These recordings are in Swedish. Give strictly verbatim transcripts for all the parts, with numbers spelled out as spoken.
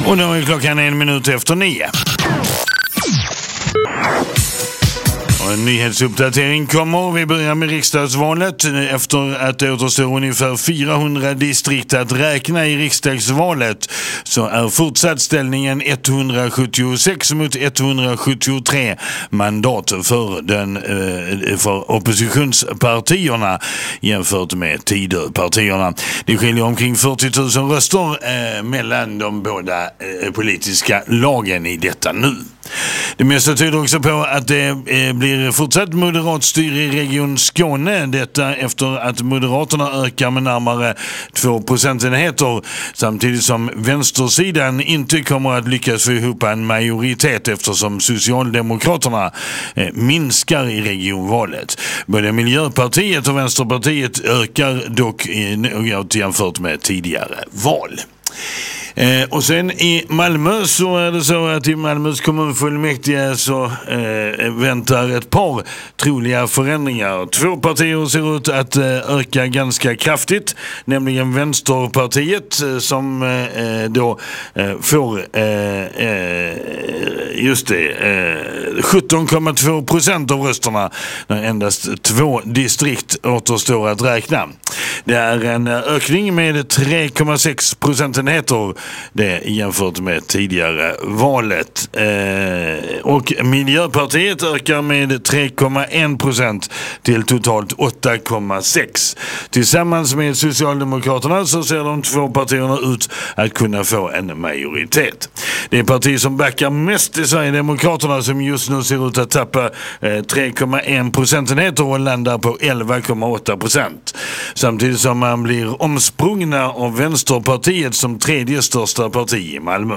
Och nu är klockan en minut efter nio. Och en nyhetsuppdatering kommer. Vi börjar med riksdagsvalet. Efter att det återstår ungefär fyrahundra distrikt att räkna i riksdagsvalet så är fortsatt ställningen etthundrasjuttiosex mot etthundrasjuttiotre mandat för, den, för oppositionspartierna jämfört med Tidöpartierna. Det skiljer omkring fyrtio tusen röster mellan de båda politiska lagen i detta nu. Det mesta tyder också på att det blir fortsatt moderat styr i region Skåne. Detta efter att Moderaterna ökar med närmare två procentenheter samtidigt som vänstersidan inte kommer att lyckas få ihop en majoritet eftersom Socialdemokraterna minskar i regionvalet. Både Miljöpartiet och Vänsterpartiet ökar dock något jämfört med tidigare val. Eh, och sen i Malmö så är det så att i Malmös kommunfullmäktige så eh, väntar ett par troliga förändringar. Två partier ser ut att eh, öka ganska kraftigt, nämligen Vänsterpartiet eh, som eh, då eh, får eh, eh, just det eh, sjutton komma två procent av rösterna när endast två distrikt återstår att räkna. Det är en ökning med tre komma sex procentenheter det jämfört med tidigare valet. Eh, och Miljöpartiet ökar med tre komma en procent till totalt åtta komma sex. Tillsammans med Socialdemokraterna så ser de två partierna ut att kunna få en majoritet. Det parti som backar mest är Sverigedemokraterna som just nu ser ut att tappa eh, tre komma en procentenheter och landar på elva komma åtta procent. Samtidigt som man blir omsprungna av Vänsterpartiet som tredje största parti i Malmö.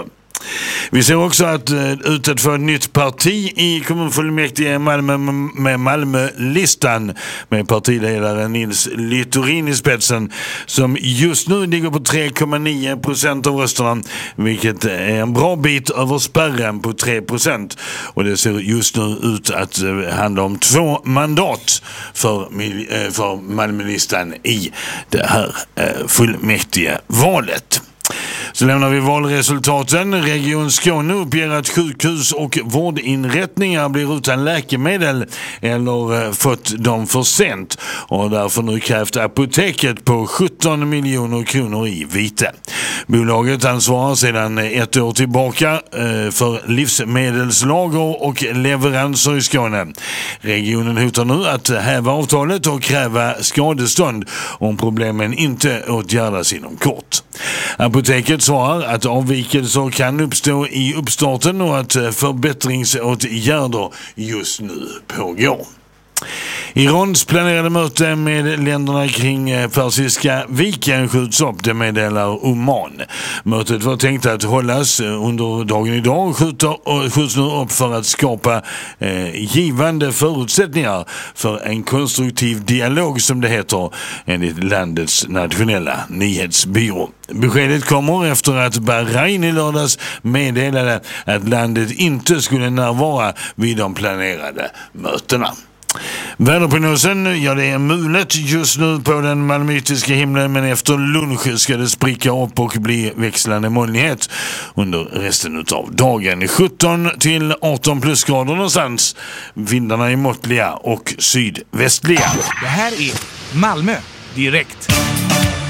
Vi ser också att uh, ute för ett nytt parti i kommunfullmäktige i Malmö med Malmö-listan med partiledaren Nils Littorin i spetsen som just nu ligger på tre komma nio procent av rösterna, vilket är en bra bit över spärren på tre procent. Och det ser just nu ut att uh, handla om två mandat för, uh, för Malmö-listan i det här uh, fullmäktige valet. Så lämnar vi valresultaten. Region Skåne uppger att sjukhus och vårdinrättningar blir utan läkemedel eller fått dem för sent och därför nu krävt apoteket på sjutton miljoner kronor i vite. Bolaget ansvarar sedan ett år tillbaka för livsmedelslager och leveranser i Skåne. Regionen hotar nu att häva avtalet och kräva skadestånd om problemen inte åtgärdas inom kort. Apoteket svarar att avvikelser kan uppstå i uppstarten och att förbättringsåtgärder just nu pågår. Irans planerade möte med länderna kring Persiska viken skjuts upp, det meddelar Oman. Mötet var tänkt att hållas under dagen idag och skjuts nu upp för att skapa eh, givande förutsättningar för en konstruktiv dialog som det heter enligt landets nationella nyhetsbyrå. Beskedet kommer efter att Bahrain i lördags meddelade att landet inte skulle närvara vid de planerade mötena. Väderprognosen, ja det är mulet just nu på den malmöitiska himlen, men efter lunch ska det spricka upp och bli växlande molnighet under resten av dagen. sjutton till arton plusgrader någonstans. Vindarna är måttliga och sydvästliga. Det här är Malmö direkt.